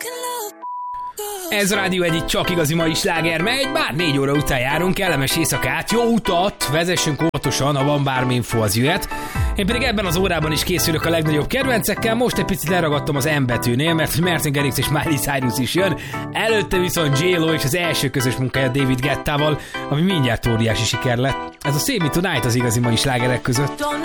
Ez Rádió Egy, csak igazi mai sláger megy, bár 4 óra után járunk, kellemes éjszakát, jó utat, vezessünk óvatosan, ha van bármi info, az jöhet. Én pedig ebben az órában is készülök a legnagyobb kedvencekkel, most egy picit leragadtam az M betűnél, mert Martin Garrix és Miley Cyrus is jön, előtte viszont J-Lo és az első közös munkája David Guettával, ami mindjárt óriási siker lett. Ez a Save Me Tonight az igazi mai slágerek között.